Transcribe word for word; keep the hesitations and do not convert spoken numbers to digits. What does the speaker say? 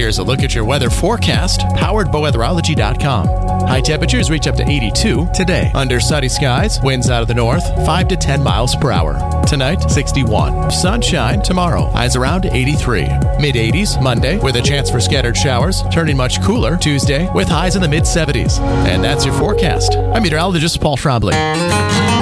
Here's a look at your weather forecast, powered by weatherology dot com. High temperatures reach up to eighty-two today. Under sunny skies, winds out of the north, five to ten miles per hour. Tonight, sixty-one. Sunshine tomorrow, highs around eighty-three. mid eighties Monday, with a chance for scattered showers, turning much cooler Tuesday, with highs in the mid seventies. And that's your forecast. I'm meteorologist Paul Trombley.